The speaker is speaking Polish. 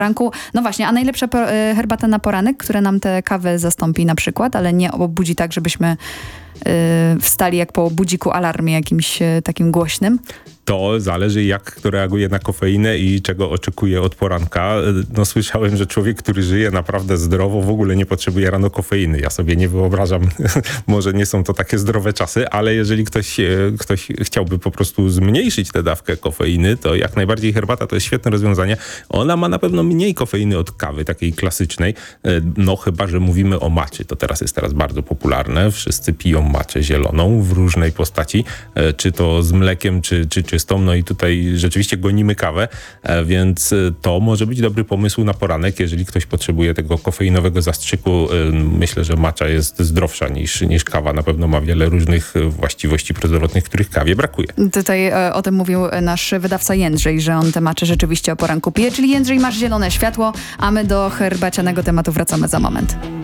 poranku. No właśnie, a najlepsza herbata na poranek, która nam tę kawę zastąpi na przykład, ale nie obudzi tak, żebyśmy wstali jak po budziku alarmie jakimś takim głośnym? To zależy, jak kto reaguje na kofeinę i czego oczekuje od poranka. No, słyszałem, że człowiek, który żyje naprawdę zdrowo, w ogóle nie potrzebuje rano kofeiny. Ja sobie nie wyobrażam, może nie są to takie zdrowe czasy, ale jeżeli ktoś chciałby po prostu zmniejszyć tę dawkę kofeiny, to jak najbardziej herbata to jest świetne rozwiązanie. Ona ma na pewno mniej kofeiny od kawy, takiej klasycznej. No chyba, że mówimy o matczy. To jest teraz bardzo popularne. Wszyscy piją matczę zieloną w różnej postaci, czy to z mlekiem, czy czystą. No i tutaj rzeczywiście gonimy kawę, więc to może być dobry pomysł na poranek, jeżeli ktoś potrzebuje tego kofeinowego zastrzyku. Myślę, że matcha jest zdrowsza niż kawa. Na pewno ma wiele różnych właściwości prozdrowotnych, których kawie brakuje. Tutaj o tym mówił nasz wydawca Jędrzej, że on te matcze rzeczywiście o poranku pije. Czyli Jędrzej, masz zielone światło, a my do herbacianego tematu wracamy za moment.